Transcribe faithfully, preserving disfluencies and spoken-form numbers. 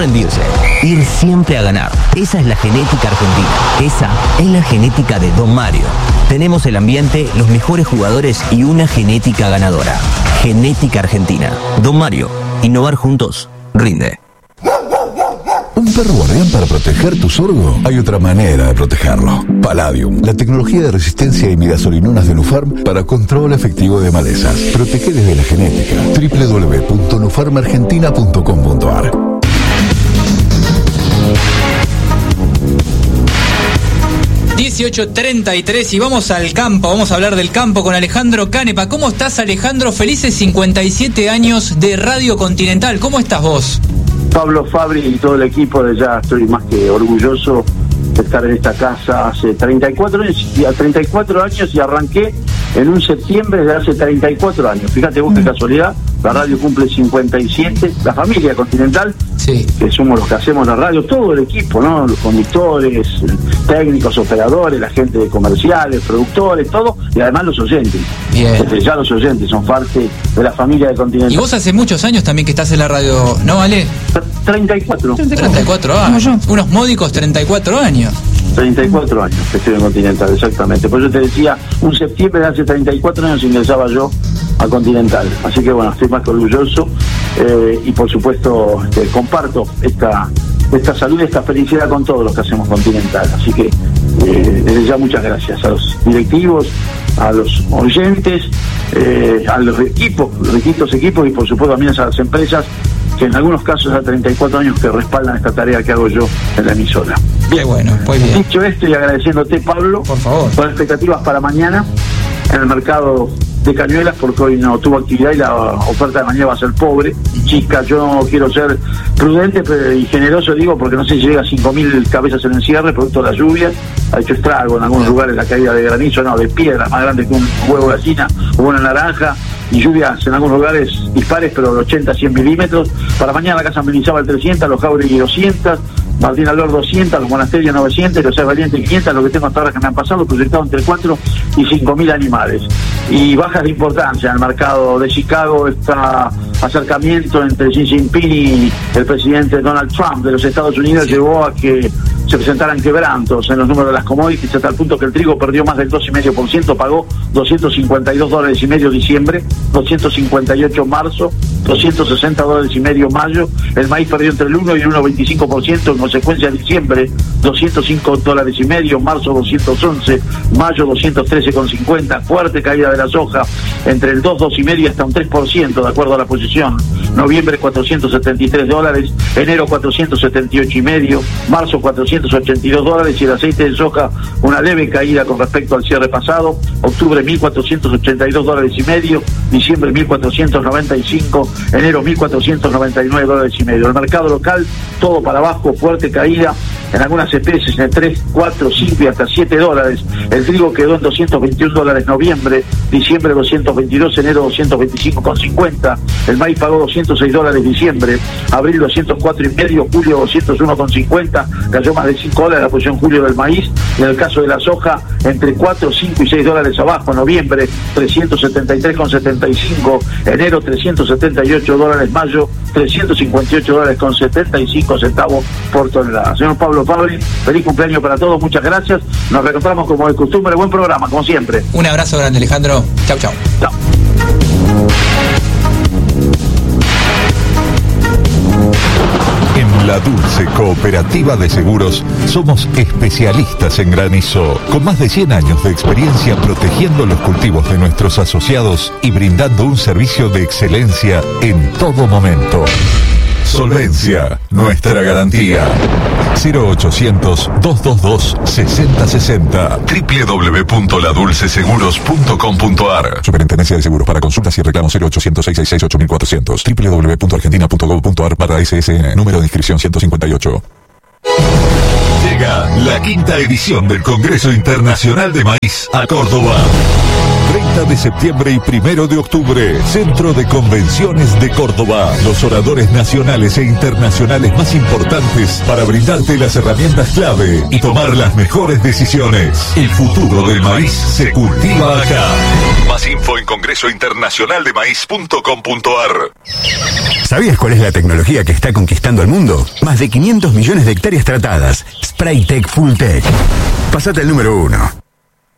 rendirse, ir siempre a ganar. Esa es la genética argentina. Esa es la genética de Don Mario. Tenemos el ambiente, los mejores jugadores y una genética ganadora. Genética argentina. Don Mario, innovar juntos, rinde. ¿Un perro guardián para proteger tu sorgo? Hay otra manera de protegerlo. Palladium, la tecnología de resistencia a imidazolinona de Nufarm para control efectivo de malezas. Protege desde la genética. doble u doble u doble u punto nufarm argentina punto com punto a r. dieciocho treinta y tres y vamos al campo, vamos a hablar del campo con Alejandro Canepa. ¿Cómo estás, Alejandro? Felices cincuenta y siete años de Radio Continental. ¿Cómo estás vos? Pablo, Fabri y todo el equipo, de ya estoy más que orgulloso de estar en esta casa hace treinta y cuatro años, y a treinta y cuatro años y arranqué en un septiembre de hace treinta y cuatro años. Fíjate vos qué casualidad, la radio cumple cincuenta y siete, la familia Continental, sí, que somos los que hacemos la radio, todo el equipo, ¿no? Los conductores, técnicos, operadores, la gente de comerciales, productores, todo, y además los oyentes. Bien. Desde ya los oyentes son parte de la familia de Continental. Y vos hace muchos años también que estás en la radio, ¿no, Ale? treinta y cuatro. treinta y cuatro años. Unos módicos treinta y cuatro años. treinta y cuatro años que estoy en Continental, exactamente. Por eso te decía, un septiembre de hace treinta y cuatro años ingresaba yo a Continental. Así que bueno, estoy más que orgulloso eh, y por supuesto este, comparto esta esta salud y esta felicidad con todos los que hacemos Continental. Así que eh, desde ya muchas gracias a los directivos, a los oyentes, eh, a los equipos, los distintos equipos y por supuesto también a las empresas que en algunos casos a treinta y cuatro años que respaldan esta tarea que hago yo en la emisora. Qué bueno, pues bien. Dicho esto y agradeciéndote, Pablo, por favor, con expectativas para mañana en el mercado de Cañuelas, porque hoy no tuvo actividad y la oferta de mañana va a ser pobre, chica. Yo no quiero ser prudente pero, y generoso, digo, porque no sé si llega a cinco mil cabezas en el cierre, producto de la lluvia. Ha hecho estrago en algunos lugares la caída de granizo, no, de piedra más grande que un huevo de gallina o una naranja, y lluvias en algunos lugares dispares, pero de ochenta a cien milímetros. Para mañana la Casa Mendizábal trescientos, los Jauregui doscientos, Martín Albert doscientos, los Monasterios novecientos, los Ser Valiente quinientos, lo que tengo hasta ahora que me han pasado, proyectado entre cuatro y cinco mil animales. Y bajas de importancia en el mercado de Chicago, está acercamiento entre Xi Jinping y el presidente Donald Trump de los Estados Unidos, sí, llevó a que se presentaran quebrantos en los números de las commodities, hasta el punto que el trigo perdió más del dos coma cinco por ciento, pagó doscientos cincuenta y dos dólares y medio diciembre, doscientos cincuenta y ocho marzo, doscientos sesenta dólares y medio mayo. El maíz perdió entre el uno y el uno coma veinticinco por ciento, en consecuencia de diciembre doscientos cinco dólares y medio, marzo doscientos once, mayo doscientos trece coma cincuenta, fuerte caída de la soja entre el dos, dos y medio hasta un tres por ciento de acuerdo a la posición. Noviembre cuatrocientos setenta y tres dólares, enero cuatrocientos setenta y ocho y medio, marzo cuatrocientos ochenta y dos dólares, y el aceite de soja una leve caída con respecto al cierre pasado. Octubre mil cuatrocientos ochenta y dos dólares y medio, diciembre mil cuatrocientos noventa y cinco, enero mil cuatrocientos noventa y nueve dólares y medio. El mercado local todo para abajo, fuerte caída en algunas especies en tres, cuatro, cinco y hasta siete dólares. El trigo quedó en doscientos veintiún dólares noviembre, diciembre doscientos veintidós, enero doscientos veinticinco con cincuenta. El maíz pagó doscientos seis dólares diciembre, abril doscientos cuatro y medio, julio doscientos uno con cincuenta, cayó más de cinco dólares la posición julio del maíz. Y en el caso de la soja, entre cuatro, cinco y seis dólares abajo, noviembre trescientos setenta y tres con setenta y cinco, enero trescientos setenta y ocho dólares, mayo trescientos cincuenta y ocho dólares con setenta y cinco centavos por tonelada. Señor Pablo Fabri, feliz cumpleaños para todos, muchas gracias. Nos reencontramos como de costumbre, buen programa, como siempre. Un abrazo grande, Alejandro. Chau, chau. Chau. En La Dulce Cooperativa de Seguros somos especialistas en granizo, con más de cien años de experiencia protegiendo los cultivos de nuestros asociados y brindando un servicio de excelencia en todo momento. Solvencia, nuestra garantía. cero ochocientos, doscientos veintidós, sesenta sesenta, doble u doble u doble u punto la dulce seguros punto com punto a r. Superintendencia de Seguros. Para consultas y reclamos cero ochocientos, seiscientos sesenta y seis, ocho mil cuatrocientos. doble u doble u doble u punto argentina punto gov punto a r barra S S N. Número de inscripción ciento cincuenta y ocho. Llega la quinta edición del Congreso Internacional de Maíz a Córdoba. treinta de septiembre y primero de octubre. Centro de Convenciones de Córdoba. Los oradores nacionales e internacionales más importantes para brindarte las herramientas clave y tomar las mejores decisiones. El futuro del maíz se cultiva acá. Más info en congreso internacional de maíz punto com punto ar. ¿Sabías cuál es la tecnología que está conquistando el mundo? Más de quinientos millones de hectáreas tratadas. Spraytec Full Tech. Pasate al número uno.